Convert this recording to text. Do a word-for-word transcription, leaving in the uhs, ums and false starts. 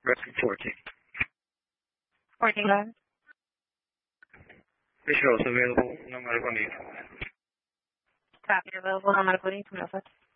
Rescue fourteen. fourteen. Visuals available, no medical need. Copy available, no medical need.